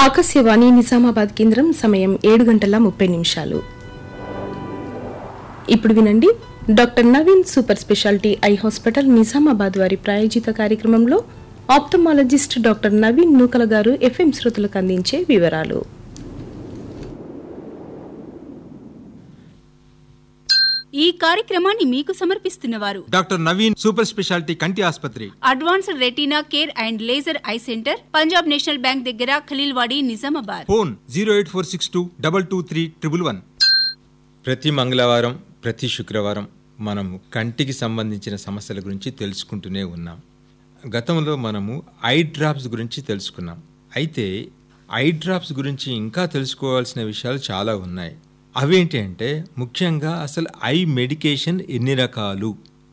ఆకాశవాణి నిజామాబాద్ కేంద్రం సమయం 7:30 ఇప్పుడు వినండి doctor Naveen super speciality eye hospital Nizamabad వారి ప్రాయోజిత కార్యక్రమంలో ఆప్థమాలజిస్ట్ డాక్టర్ నవీన్ నూకల గారు ఎఫ్ఎం శ్రోతలకు అందించే వివరాలు. ఈ కార్యక్రమాన్ని మీకు సమర్పిస్తున్నవారు డాక్టర్ నవీన్ సూపర్ స్పెషాలిటీ కంటి ఆసుపత్రి, advanced retina care and laser eye centre, Punjab national bank దగ్గర ఖలీల్వాడి, నిజామాబాద్. ఫోన్ 08462223111. ప్రతి మంగళవారం, ప్రతి శుక్రవారం మనము కంటికి సంబంధించిన సమస్యల గురించి తెలుసుకుంటూనే ఉన్నాం. గతంలో మనము ఐ డ్రాప్స్ గురించి తెలుసుకున్నాం. అయితే ఐ డ్రాప్స్ గురించి ఇంకా తెలుసుకోవాల్సిన విషయాలు చాలా ఉన్నాయి. అవేంటి అంటే ముఖ్యంగా అసలు ఐ మెడికేషన్ ఎన్ని రకాలు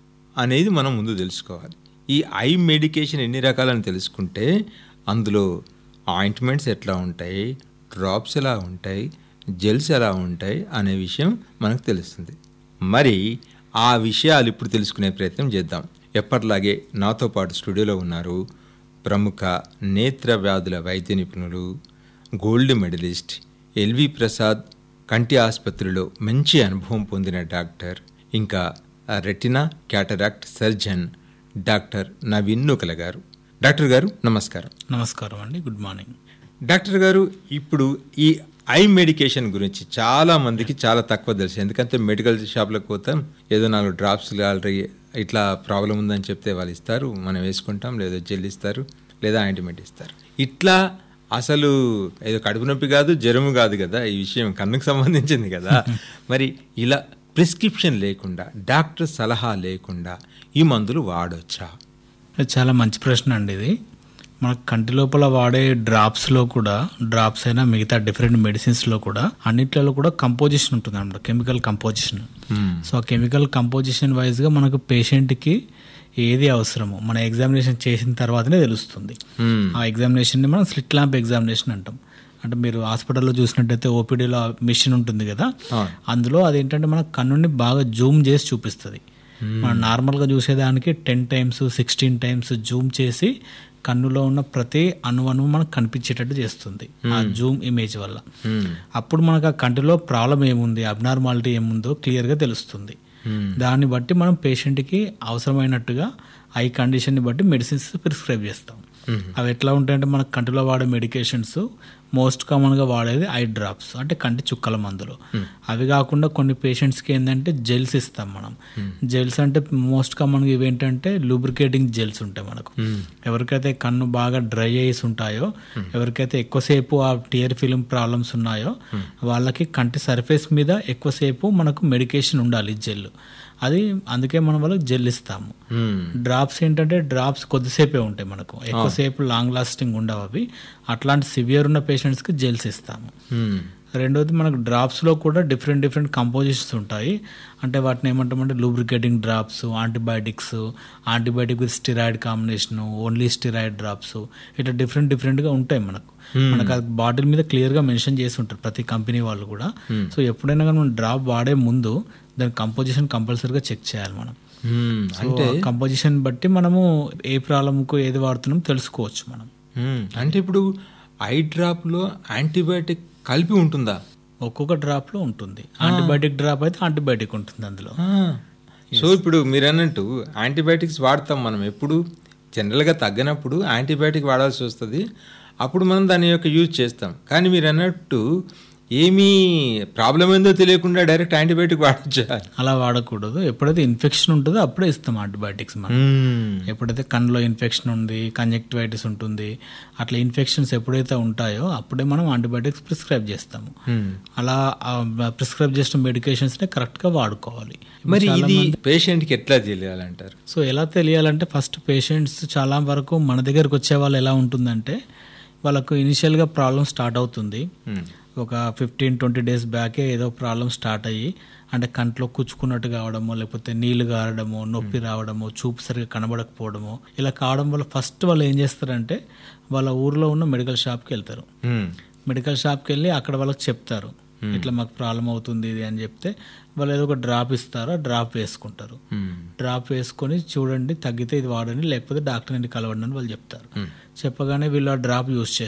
అనేది మనం ముందు తెలుసుకోవాలి. ఈ ఐ మెడికేషన్ ఎన్ని రకాలని తెలుసుకుంటే అందులో ఆయింట్మెంట్స్ ఎట్లా ఉంటాయి, డ్రాప్స్ ఎలా ఉంటాయి, జెల్స్ ఎలా ఉంటాయి అనే విషయం మనకు తెలుస్తుంది. మరి ఆ విషయాలు ఇప్పుడు తెలుసుకునే ప్రయత్నం చేద్దాం. ఎప్పటిలాగే నాతో పాటు స్టూడియోలో ఉన్నారు ప్రముఖ నేత్ర వ్యాధుల వైద్య నిపుణులు, గోల్డ్ మెడలిస్ట్, ఎల్వి ప్రసాద్ కంటి ఆసుపత్రిలో మంచి అనుభవం పొందిన డాక్టర్, ఇంకా retina cataract surgeon doctor Naveen నూకల గారు. డాక్టర్ గారు నమస్కారం. నమస్కారం అండి, గుడ్ మార్నింగ్. డాక్టర్ గారు, ఇప్పుడు ఈ ఐ మెడికేషన్ గురించి చాలా మందికి చాలా తక్కువ తెలుసు. ఎందుకంటే మెడికల్ షాప్లకు పోతాం, ఏదో 4 డ్రాప్స్ ఆల్రెడీ ఇట్లా ప్రాబ్లం ఉందని చెప్తే వాళ్ళు ఇస్తారు, మనం వేసుకుంటాం, లేదా జెల్ ఇస్తారు, లేదా ఆయింట్మెంట్ ఇస్తారు. ఇట్లా అసలు ఏదో కడుపు నొప్పి కాదు, జ్వరము కాదు కదా, ఈ విషయం కన్నుకు సంబంధించింది కదా. మరి ఇలా ప్రిస్క్రిప్షన్ లేకుండా, డాక్టర్ సలహా లేకుండా ఈ మందులు వాడొచ్చా? చాలా మంచి ప్రశ్న అండి ఇది. మన కంటి లోపల వాడే డ్రాప్స్లో కూడా, డ్రాప్స్ అయినా మిగతా డిఫరెంట్ మెడిసిన్స్లో కూడా అన్నిట్లలో కూడా కంపోజిషన్ ఉంటుంది అన్నమాట, కెమికల్ కంపోజిషన్. సో ఆ కెమికల్ కంపోజిషన్ వైజ్గా మనకు పేషెంట్కి ఏది అవసరమో మన ఎగ్జామినేషన్ చేసిన తర్వాతనే తెలుస్తుంది. ఆ ఎగ్జామినేషన్ని మనం స్లిట్ ల్యాంప్ ఎగ్జామినేషన్ అంటాం. అంటే మీరు హాస్పిటల్లో చూసినట్టయితే ఓపీడీలో మిషన్ ఉంటుంది కదా, అందులో అదేంటంటే మన కన్నుని బాగా జూమ్ చేసి చూపిస్తుంది. మనం నార్మల్గా చూసేదానికి 10 times 16 times జూమ్ చేసి కన్నులో ఉన్న ప్రతి అణువు మనకు కనిపించేటట్టు చేస్తుంది ఆ జూమ్ ఇమేజ్ వల్ల. అప్పుడు మనకు ఆ కంటిలో ప్రాబ్లం ఏముంది, అబ్నార్మాలిటీ ఏముందో క్లియర్గా తెలుస్తుంది. దాన్ని బట్టి మనం పేషెంట్కి అవసరమైనట్టుగా ఐ కండిషన్ని బట్టి మెడిసిన్స్ ప్రిస్క్రైబ్ చేస్తాం. అవి ఎట్లా ఉంటాయంటే మన కంటిలో వాడే మెడికేషన్స్ మోస్ట్ కామన్గా వాడేది ఐ డ్రాప్స్, అంటే కంటి చుక్కల మందులు. అవి కాకుండా కొన్ని పేషెంట్స్కి ఏంటంటే జెల్స్ ఇస్తాం మనం. జెల్స్ అంటే మోస్ట్ కామన్గా ఇవేంటంటే లూబ్రికేటింగ్ జెల్స్ ఉంటాయి మనకు. ఎవరికైతే కన్ను బాగా డ్రై అయ్యేసి ఉంటాయో, ఎవరికైతే ఎక్కువసేపు ఆ టియర్ ఫిల్మ్ ప్రాబ్లమ్స్ ఉన్నాయో వాళ్ళకి కంటి సర్ఫేస్ మీద ఎక్కువసేపు మనకు మెడికేషన్ ఉండాలి జెల్. అది అందుకే మనం వాళ్ళకి జెల్ ఇస్తాము. డ్రాప్స్ ఏంటంటే డ్రాప్స్ కొద్దిసేపే ఉంటాయి మనకు, ఎక్కువసేపు లాంగ్ లాస్టింగ్ ఉండవు అవి. అట్లాంటి సివియర్ ఉన్న పేషెంట్స్కి జెల్స్ ఇస్తాము. రెండోది మనకు డ్రాప్స్లో కూడా డిఫరెంట్ కంపోజిషన్స్ ఉంటాయి. అంటే వాటిని ఏమంటామంటే lubricating drops, antibiotic with steroid combination, only steroid drops, ఇట్లా డిఫరెంట్గా ఉంటాయి మనకు. మనకు అది బాటిల్ మీద క్లియర్గా మెన్షన్ చేసి ఉంటారు ప్రతి కంపెనీ వాళ్ళు కూడా. సో ఎప్పుడైనా కానీ మనం డ్రాప్ వాడే ముందు దాని కంపోజిషన్ కంపల్సరీగా చెక్ చేయాలి మనం. అంటే కంపోజిషన్ బట్టి మనము ఏ ప్రాబ్లంకు ఏది వాడుతున్నాం తెలుసుకోవచ్చు మనం. అంటే ఇప్పుడు ఐ డ్రాప్ లో యాంటీబయాటిక్ కలిపి ఉంటుందా? ఒక్కొక్క డ్రాప్ లో ఉంటుంది. యాంటీబయాటిక్ డ్రాప్ అయితే యాంటీబయాటిక్ ఉంటుంది అందులో. సో ఇప్పుడు మీరు అన్నట్టు యాంటీబయాటిక్స్ వాడతాం మనం, ఎప్పుడు జనరల్గా తగ్గనప్పుడు యాంటీబయాటిక్ వాడాల్సి వస్తుంది, అప్పుడు మనం దాని యొక్క యూజ్ చేస్తాం. కానీ మీరు అన్నట్టు ఏమీ ప్రాబ్లం ఏందో తెలియకుండా డైరెక్ట్ యాంటీబయాటిక్ వాడచ్చా? అలా వాడకూడదు. ఎప్పుడైతే ఇన్ఫెక్షన్ ఉంటుందో అప్పుడే ఇస్తాం యాంటీబయాటిక్స్ మనం. ఎప్పుడైతే కన్నులో ఇన్ఫెక్షన్ ఉంది, కంజక్టివైటిస్ ఉంటుంది, అట్లా ఇన్ఫెక్షన్స్ ఎప్పుడైతే ఉంటాయో అప్పుడే మనం యాంటీబయాటిక్స్ ప్రిస్క్రైబ్ చేస్తాము. అలా ప్రిస్క్రైబ్ చేసిన మెడికేషన్స్ ని కరెక్ట్ గా వాడుకోవాలి. మరి ఇది పేషెంట్ కి ఎట్లా తెలియాలంటారు? సో ఎలా తెలియాలంటే ఫస్ట్ పేషెంట్స్ చాలా వరకు మన దగ్గరకు వచ్చే వాళ్ళు ఎలా ఉంటుందంటే వాళ్ళకు ఇనిషియల్గా ప్రాబ్లం స్టార్ట్ అవుతుంది. ఒక 15-20 days బ్యాకే ఏదో ప్రాబ్లం స్టార్ట్ అయ్యి, అంటే కంట్లో కుచ్చుకున్నట్టు కావడమో, లేకపోతే నీళ్లు గారడమో, నొప్పి రావడమో, చూపు సరిగా కనబడకపోవడమో, ఇలా కావడం వల్ల ఫస్ట్ వాళ్ళు ఏం చేస్తారంటే వాళ్ళ ఊర్లో ఉన్న మెడికల్ షాప్కి వెళ్తారు. మెడికల్ షాప్కి వెళ్ళి అక్కడ వాళ్ళకి చెప్తారు ఇట్లా మాకు ప్రాబ్లం అవుతుంది ఇది అని చెప్తే వాళ్ళు ఏదో ఒక డ్రాప్ ఇస్తారో డ్రాప్ వేసుకుంటారు. డ్రాప్ వేసుకొని చూడండి తగ్గితే ఇది వాడండి, లేకపోతే డాక్టర్ని కలవండి అని వాళ్ళు చెప్తారు. చెప్పగానే వీళ్ళు ఆ డ్రాప్ యూజ్ చేస్తారు.